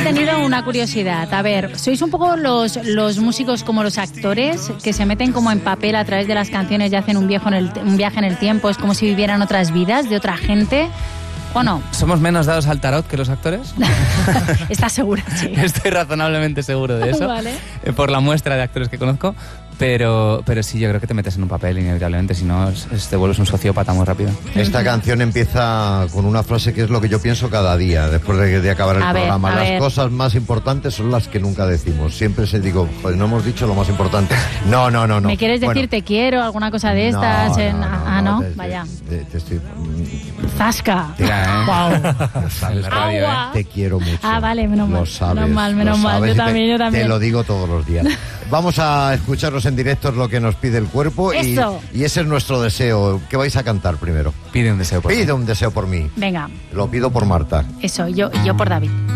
tenido una curiosidad. A ver, ¿sois un poco los músicos como los actores que se meten como en papel a través de las canciones y hacen un viaje en el tiempo? Es como si vivieran otras vidas de otra gente. ¿O no? ¿Somos menos dados al tarot que los actores? ¿Estás segura? Sí. Estoy razonablemente seguro de eso, Vale. Por la muestra de actores que conozco. Pero sí, yo creo que te metes en un papel inevitablemente, si no te vuelves un sociópata muy rápido. Esta canción empieza con una frase que es lo que yo pienso cada día, después de acabar el programa. Las cosas más importantes son las que nunca decimos. Siempre se digo, joder, no hemos dicho lo más importante. No. ¿Me quieres decir te quiero, alguna cosa de estas? No. Vaya. Te estoy... Zasca. Tira, Wow. Sabes, Agua. Te quiero mucho. Vale, menos mal. Lo sabes, Menos mal. Yo también. Te lo digo todos los días. Vamos a escucharlos en directo, es lo que nos pide el cuerpo. Eso. Y ese es nuestro deseo. ¿Qué vais a cantar primero? Pide un deseo por mí. Pide un deseo por mí. Venga. Lo pido por Marta. Eso, yo por David.